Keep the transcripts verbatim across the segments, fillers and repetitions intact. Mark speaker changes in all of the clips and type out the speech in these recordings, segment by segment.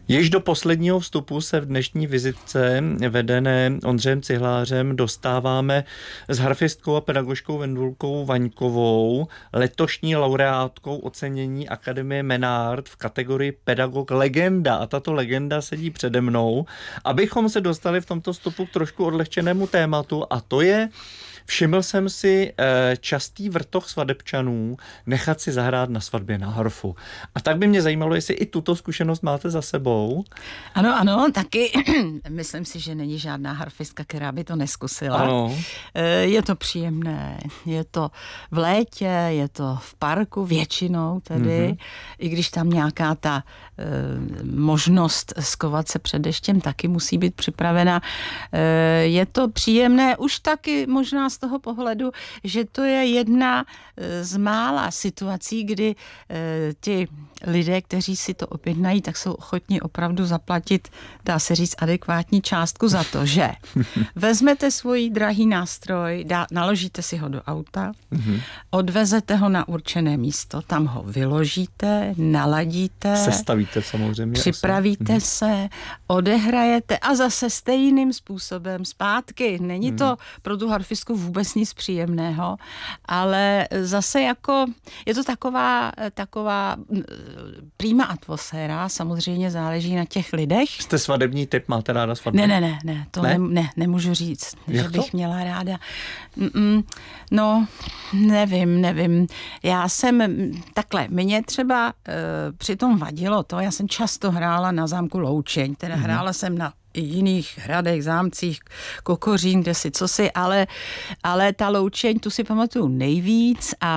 Speaker 1: Již do posledního vstupu se v dnešní vizitce vedené Ondřejem Cihlářem dostáváme s harfistkou a pedagožkou Vendulkou Vaňkovou, letošní laureátkou ocenění Akademie Menard v kategorii pedagog legenda. A tato legenda sedí přede mnou, abychom se dostali v tomto vstupu k trošku odlehčenému tématu, a to je, všiml jsem si častý vrtoch svadebčanů nechat si zahrát na svatbě na harfu. A tak by mě zajímalo, jestli i tuto zkušenost máte za sebou.
Speaker 2: Ano, ano, taky myslím si, že není žádná harfistka, která by to neskusila.
Speaker 1: Ano.
Speaker 2: Je to příjemné, je to v létě, je to v parku většinou tedy, mm-hmm. i když tam nějaká ta e, možnost skovat se před deštěm taky musí být připravena. E, je to příjemné už taky možná z toho pohledu, že to je jedna z mála situací, kdy e, ti lidé, kteří si to objednají, tak jsou ochotní opravdu zaplatit, dá se říct, adekvátní částku za to, že vezmete svůj drahý nástroj, dá, naložíte si ho do auta, mm-hmm. odvezete ho na určené místo, tam ho vyložíte, naladíte,
Speaker 1: sestavíte samozřejmě,
Speaker 2: připravíte asi. se, odehrajete a zase stejným způsobem zpátky. Není mm. to pro tu harfistku vůbec nic příjemného, ale zase jako je to taková, taková prima atmosféra, samozřejmě záleží na těch lidech.
Speaker 1: Jste svadební typ, máte ráda svatbu?
Speaker 2: Ne, ne, ne, ne, to ne? Ne, ne nemůžu říct,
Speaker 1: Jak
Speaker 2: že bych
Speaker 1: to?
Speaker 2: měla ráda. Mm-mm, no, nevím, nevím. Já jsem, takhle, mě třeba e, přitom vadilo to, já jsem často hrála na zámku Loučeň, teda mm-hmm. hrála jsem na i jiných hradech, zámcích, Kokořín, kde si, co si, ale, ale ta Loučeň, tu si pamatuju nejvíc a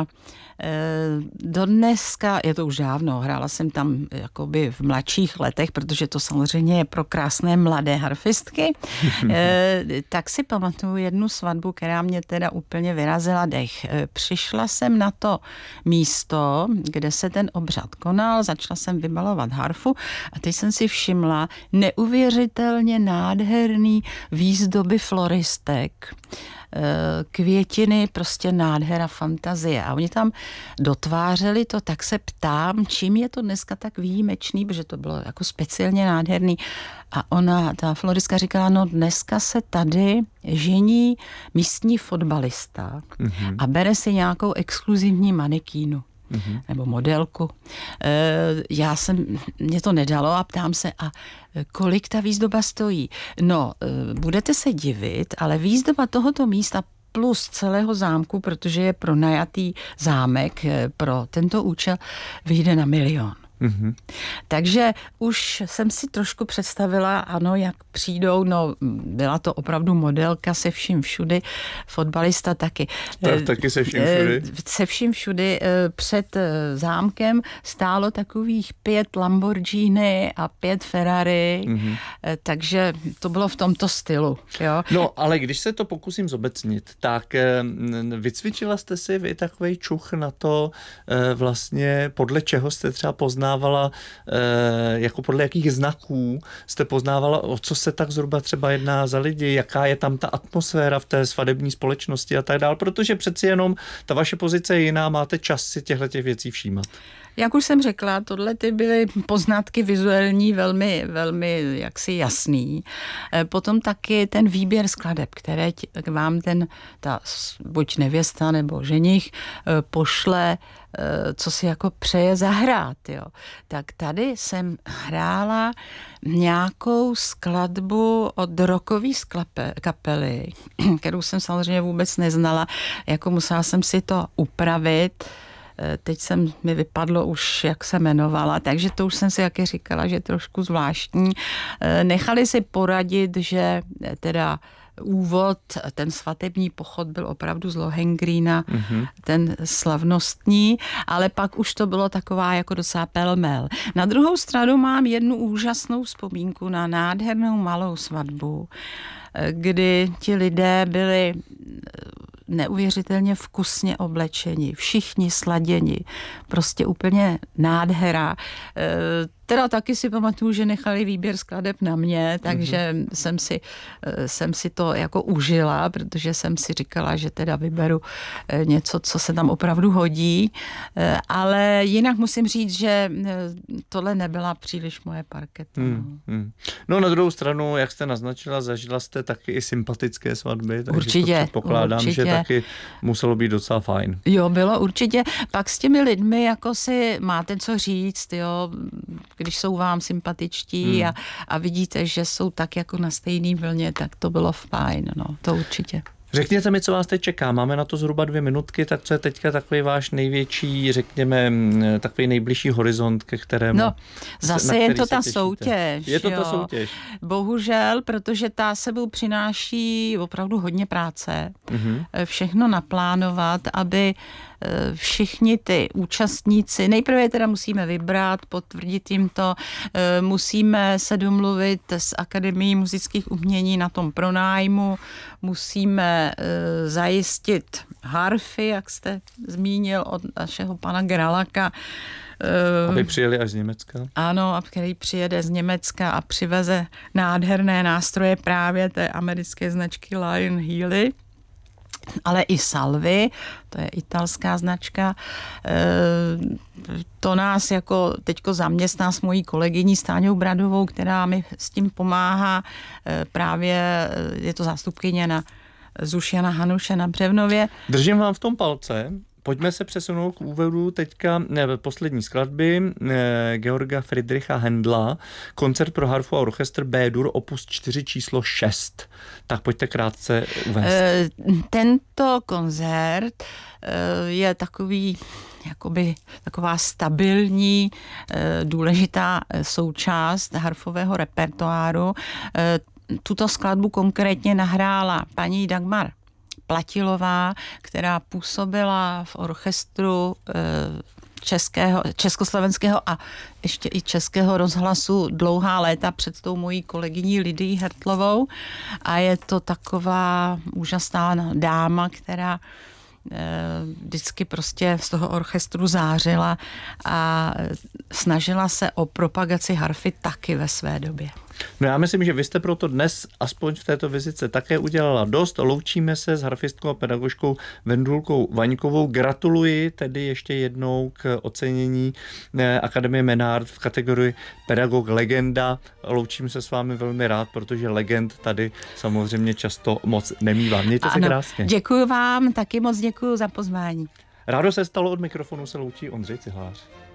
Speaker 2: do dneska, je to už dávno, hrála jsem tam jakoby v mladších letech, protože to samozřejmě je pro krásné mladé harfistky, tak si pamatuju jednu svatbu, která mě teda úplně vyrazila dech. Přišla jsem na to místo, kde se ten obřad konal, začala jsem vybalovat harfu a teď jsem si všimla neuvěřitelně nádherný výzdoby floristek, květiny, prostě nádhera, fantazie. A oni tam dotvářeli to, tak se ptám, čím je to dneska tak výjimečný, protože to bylo jako speciálně nádherný. A ona, ta floristka říkala, no dneska se tady žení místní fotbalista mm-hmm. a bere si nějakou exkluzivní manekínu. Mm-hmm. nebo modelku. E, já jsem, mě to nedalo a ptám se, a kolik ta výzdoba stojí? No, e, budete se divit, ale výzdoba tohoto místa plus celého zámku, protože je pronajatý zámek pro tento účel, vyjde na milion. Mm-hmm. Takže už jsem si trošku představila, ano, jak přijdou, no byla to opravdu modelka se vším všudy, fotbalista taky.
Speaker 1: Tak, taky se vším všudy?
Speaker 2: Se vším všudy. Před zámkem stálo takových pět Lamborghini a pět Ferrari, mm-hmm. takže to bylo v tomto stylu. Jo?
Speaker 1: No, ale když se to pokusím zobecnit, tak vycvičila jste si vy takovej čuch na to vlastně, podle čeho jste třeba poznávala, jako podle jakých znaků jste poznávala, o co se tak zhruba třeba jedná za lidi, jaká je tam ta atmosféra v té svadební společnosti a tak dál, protože přeci jenom ta vaše pozice je jiná, máte čas si těchto věcí všímat.
Speaker 2: Jak už jsem řekla, tohle ty byly poznatky vizuální velmi, velmi jaksi jasný. Potom taky ten výběr skladeb, které k vám ten, ta buď nevěsta nebo ženich pošle, co si jako přeje zahrát. Jo. Tak tady jsem hrála nějakou skladbu od rockové kapely, kterou jsem samozřejmě vůbec neznala, jako musela jsem si to upravit. Teď jsem mi vypadlo už, jak se jmenovala, takže to už jsem si jaké říkala, že je trošku zvláštní. Nechali si poradit, že teda úvod, ten svatební pochod byl opravdu z Lohengrína, mm-hmm. ten slavnostní, ale pak už to bylo taková jako docela pelmel. Na druhou stranu mám jednu úžasnou vzpomínku na nádhernou malou svatbu, kdy ti lidé byli neuvěřitelně vkusně oblečeni, všichni sladěni, prostě úplně nádhera. teda taky si pamatuju, že nechali výběr skladeb na mě, takže mm-hmm. jsem, si, jsem si to jako užila, protože jsem si říkala, že teda vyberu něco, co se tam opravdu hodí, ale jinak musím říct, že tohle nebyla příliš moje parketa.
Speaker 1: Hmm, hmm. No na druhou stranu, jak jste naznačila, zažila jste taky i sympatické svatby, takže
Speaker 2: určitě,
Speaker 1: to předpokládám, určitě. Že taky muselo být docela fajn.
Speaker 2: Jo, bylo určitě. Pak s těmi lidmi jako si máte co říct, jo, když jsou vám sympatičtí hmm. a, a vidíte, že jsou tak jako na stejný vlně, tak to bylo fajn, no, to určitě.
Speaker 1: Řekněte mi, co vás teď čeká. Máme na to zhruba dvě minutky, tak co je teďka takový váš největší, řekněme, takový nejbližší horizont, ke kterému...
Speaker 2: No, zase je to ta soutěž.
Speaker 1: Je to
Speaker 2: jo.
Speaker 1: ta soutěž.
Speaker 2: Bohužel, protože ta sebou přináší opravdu hodně práce.
Speaker 1: Mm-hmm.
Speaker 2: Všechno naplánovat, aby všichni ty účastníci, nejprve teda musíme vybrat, potvrdit jim to, musíme se domluvit s Akademií muzických umění na tom pronájmu, musíme zajistit harfy, jak jste zmínil od našeho pana Gralaka.
Speaker 1: Aby přijeli až z Německa.
Speaker 2: Ano, a který přijede z Německa a přiveze nádherné nástroje právě té americké značky Lion Healy. Ale i Salvy, to je italská značka, to nás jako teďko zaměstná s mojí kolegyní Stáňou Bradovou, která mi s tím pomáhá, právě je to zástupkyně na Zušjana Hanuše na Břevnově.
Speaker 1: Držím vám v tom palce. Pojďme se přesunout k úvodu teďka ne, poslední skladby eh, Georga Friedricha Händla, koncert pro harfu a orchestr B-dur opus čtyři číslo šest. Tak pojďte krátce uvést.
Speaker 2: E, tento koncert e, je takový jakoby taková stabilní, e, důležitá součást harfového repertoáru. E, tuto skladbu konkrétně nahrála paní Dagmar Platilová, která působila v orchestru českého, československého a ještě i českého rozhlasu dlouhá léta před tou mojí kolegyní Lidií Hertlovou. A je to taková úžasná dáma, která vždycky prostě z toho orchestru zářila a snažila se o propagaci harfy taky ve své době.
Speaker 1: No já myslím, že vy jste proto dnes aspoň v této vizitce také udělala dost. Loučíme se s harfistkou a pedagožkou Vendulkou Vaňkovou. Gratuluji tedy ještě jednou k ocenění Akademie Menard v kategorii pedagog legenda. Loučím se s vámi velmi rád, protože legend tady samozřejmě často moc nemívá. Mějte se krásně.
Speaker 2: Děkuji vám, taky moc děkuji za pozvání.
Speaker 1: Rádo se stalo, od mikrofonu se loučí Ondřej Cihlář.